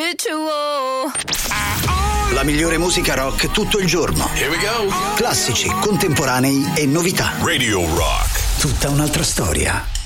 ritual. La migliore musica rock tutto il giorno. Here we go. Classici, contemporanei e novità. Radio Rock. Tutta un'altra storia.